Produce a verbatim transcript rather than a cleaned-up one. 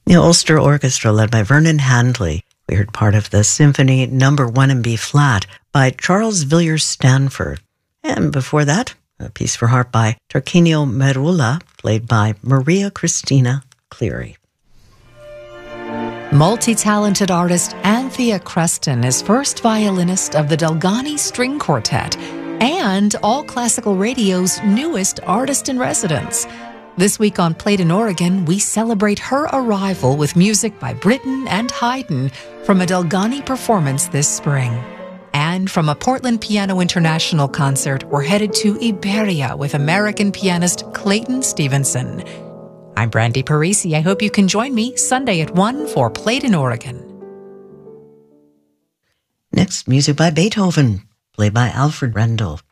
The Ulster Orchestra, led by Vernon Handley. We heard part of the Symphony Number One in B-flat by Charles Villiers Stanford. And before that, a piece for harp by Tarquinio Merula, played by Maria Christina Cleary. Multi-talented artist Anthea Creston is first violinist of the Delgany String Quartet and All Classical Radio's newest artist-in-residence. This week on Played in Oregon, we celebrate her arrival with music by Britten and Haydn from a Delgany performance this spring. And from a Portland Piano International concert, we're headed to Iberia with American pianist Clayton Stevenson. I'm Brandy Parisi. I hope you can join me Sunday at one for Played in Oregon. Next, music by Beethoven, played by Alfred Rendel.